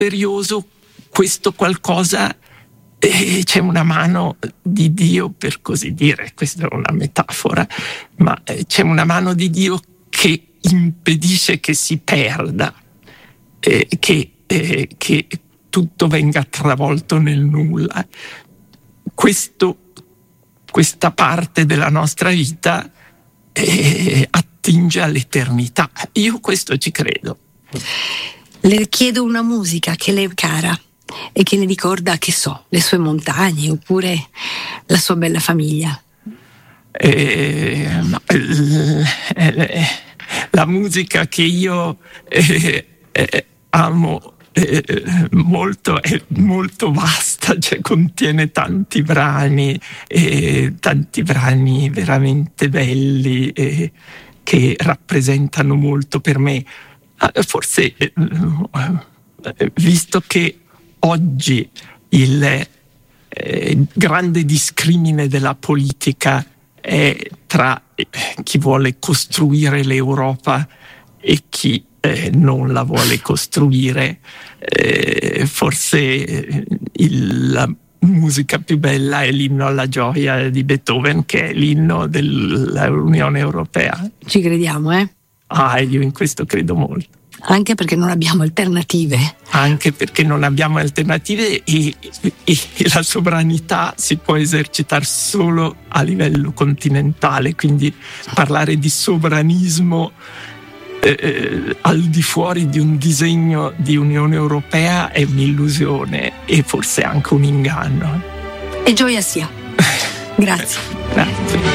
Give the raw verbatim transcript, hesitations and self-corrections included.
misterioso, questo qualcosa, eh, c'è una mano di Dio, per così dire, questa è una metafora, ma eh, c'è una mano di Dio che impedisce che si perda, eh, che, eh, che tutto venga travolto nel nulla. Questo, questa parte della nostra vita eh, attinge all'eternità. Io questo ci credo. Le chiedo una musica che le è cara e che le ricorda, che so, le sue montagne oppure la sua bella famiglia. Eh, no, eh, la musica che io eh, eh, amo eh, molto è molto vasta, cioè contiene tanti brani, eh, tanti brani veramente belli eh, che rappresentano molto per me. Forse, eh, visto che oggi il eh, grande discrimine della politica è tra chi vuole costruire l'Europa e chi eh, non la vuole costruire, eh, forse il, la musica più bella è l'inno alla gioia di Beethoven, che è l'inno dell'Unione Europea. Ci crediamo, eh? Ah, io in questo credo molto. Anche perché non abbiamo alternative. Anche perché non abbiamo alternative e, e, e la sovranità si può esercitare solo a livello continentale, quindi parlare di sovranismo eh, al di fuori di un disegno di Unione Europea è un'illusione e forse anche un inganno. E gioia sia. Grazie. Grazie.